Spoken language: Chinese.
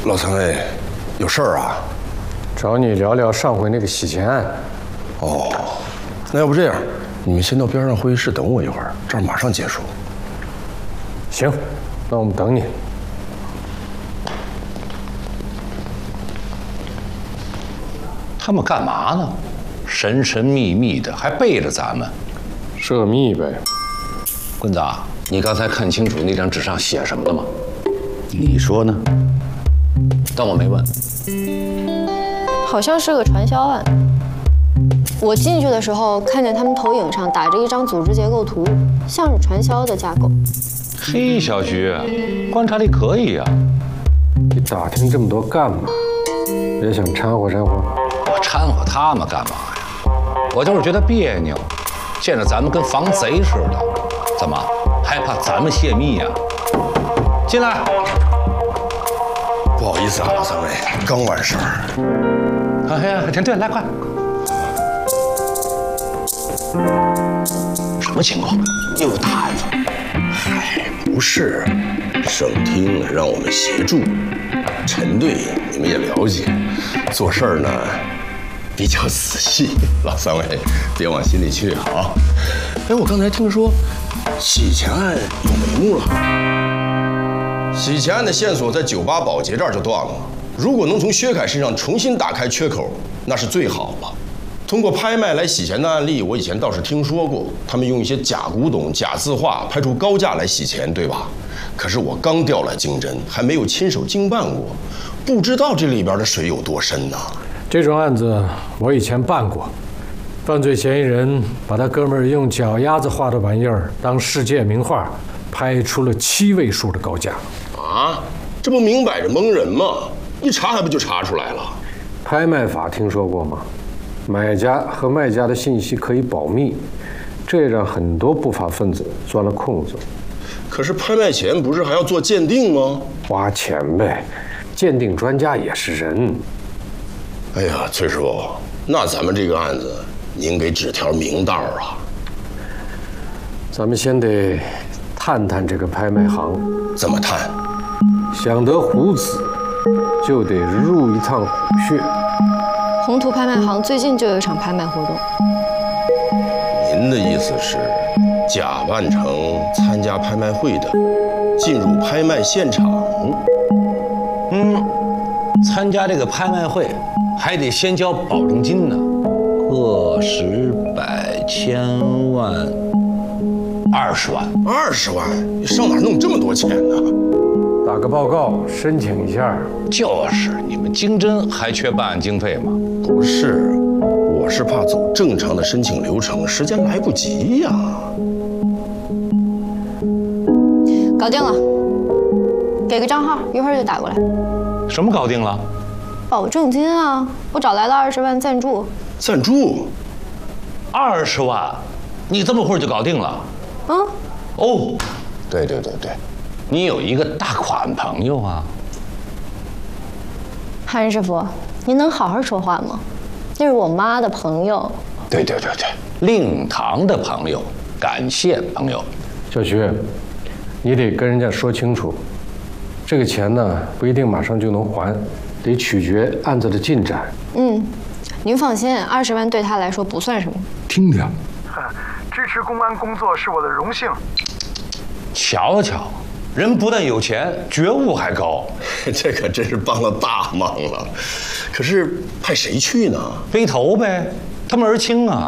老三位，有事儿啊？ 找你聊聊上回那个洗钱案。 哦，那要不这样，你们先到边上会议室等我一会儿，这儿马上结束。 行，那我们等你。 他们干嘛呢？神神秘秘的，还背着咱们。 涉密呗。 棍子啊，你刚才看清楚那张纸上写什么了吗？ 你说呢？ 但我没问。 好像是个传销案。我进去的时候看见他们投影上打着一张组织结构图，像是传销的架构。 嘿，小徐，观察力可以呀。 你打听这么多干嘛？也想掺和掺和？ 我掺和他们干嘛呀？我就是觉得别扭，见着咱们跟防贼似的。怎么还怕咱们泄密呀？进来。 不好意思啊，老三位，刚完事儿。 哎呀，陈队，来快。什么情况？ 又打案子？嗨，不是，省厅让我们协助。陈队你们也了解，做事儿呢比较仔细。老三位别往心里去啊。哎，我刚才听说洗钱案有眉目了。洗钱案的线索在酒吧保洁这儿就断了，如果能从薛凯身上重新打开缺口，那是最好了。通过拍卖来洗钱的案例，我以前倒是听说过，他们用一些假古董、假字画拍出高价来洗钱，对吧？可是我刚调来经侦，还没有亲手经办过，不知道这里边的水有多深呢。 这种案子我以前办过，犯罪嫌疑人把他哥们儿用脚丫子画的玩意儿当世界名画，拍出了7位数的高价。 啊，这不明摆着蒙人吗？一查还不就查出来了？ 拍卖法听说过吗？买家和卖家的信息可以保密，这让很多不法分子钻了空子。 可是拍卖前不是还要做鉴定吗？ 花钱呗，鉴定专家也是人。 哎呀，崔师傅，那咱们这个案子，您给指条明道啊。 咱们先得探探这个拍卖行。 怎么探？ 想得虎子，就得入一趟虎穴。 宏图拍卖行最近就有一场拍卖活动。 您的意思是，假扮成参加拍卖会的，进入拍卖现场？ 参加这个拍卖会还得先交保证金呢，个十百千万20万。 20万？你上哪儿弄这么多钱呢？ 打个报告，申请一下。 就是你们经侦还缺办案经费吗？ 不是，我是怕走正常的申请流程，时间来不及呀。 搞定了，给个账号，一会儿就打过来。 什么搞定了？ 保证金啊，我找来了20万赞助。 赞助 20万？你这么会儿就搞定了？哦，对，你有一个大款朋友啊。 韩师傅，您能好好说话吗？那是我妈的朋友。 对，令堂的朋友，感谢朋友。 小徐，你得跟人家说清楚，这个钱呢不一定马上就能还，得取决案子的进展。 您放心，20万对他来说不算什么。 听听， 支持公安工作是我的荣幸。 瞧瞧，人不但有钱，觉悟还高。 这可真是帮了大忙了。可是派谁去呢？ 背头呗，他门儿清啊。